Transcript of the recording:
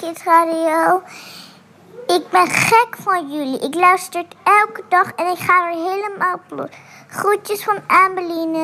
Kids Radio. Ik ben gek van jullie. Ik luister het elke dag en ik ga er helemaal op los. Groetjes van Ameline.